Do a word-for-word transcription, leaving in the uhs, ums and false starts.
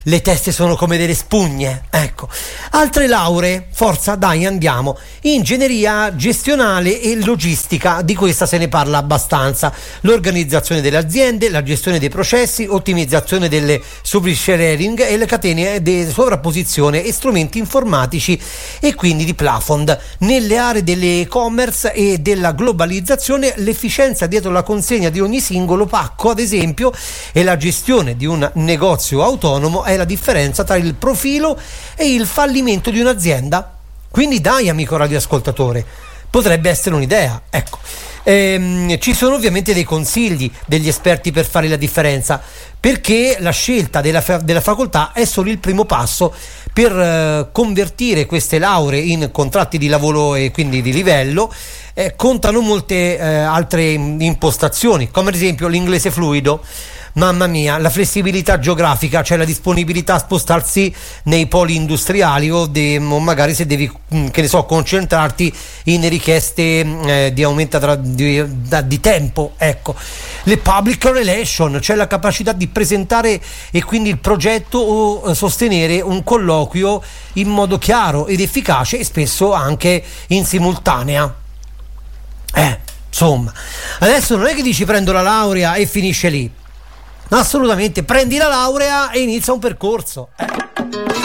Le teste sono come delle spugne, ecco. Altre lauree, forza, dai, andiamo. Ingegneria gestionale e logistica, di questa se ne parla abbastanza. L'organizzazione delle aziende, la gestione dei processi, ottimizzazione delle supply sharing e le catene di sovrapposizione e strumenti informatici e quindi di plafond. Nelle aree dell'e-commerce e della globalizzazione, l'efficienza dietro la consegna di ogni singolo pacco, ad esempio, e la gestione di un negozio autonomo è la differenza tra il profilo e il fallimento di un'azienda. Quindi dai, amico radioascoltatore, potrebbe essere un'idea, ecco. Ehm, ci sono ovviamente dei consigli degli esperti per fare la differenza, perché la scelta della, fa- della facoltà è solo il primo passo per eh, convertire queste lauree in contratti di lavoro e quindi di livello. Eh, contano molte eh, altre impostazioni, come ad esempio l'inglese fluido. Mamma mia, la flessibilità geografica, cioè la disponibilità a spostarsi nei poli industriali o, de, o magari se devi, che ne so, concentrarti in richieste eh, di aumento tra, di, da, di tempo, ecco. Le public relation, cioè la capacità di presentare e quindi il progetto o sostenere un colloquio in modo chiaro ed efficace e spesso anche in simultanea. Eh, insomma, adesso non è che dici prendo la laurea e finisce lì. Assolutamente, prendi la laurea e inizia un percorso. Eh.